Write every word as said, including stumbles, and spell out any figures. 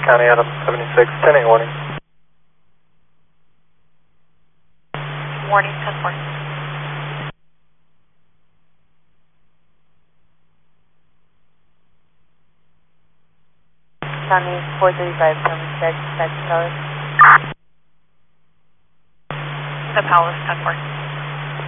County, Adam seventy-six, ten eight warning. Warning, ten four. County four thirty-five, seventy-six, taxi Palace. The Palace, ten four.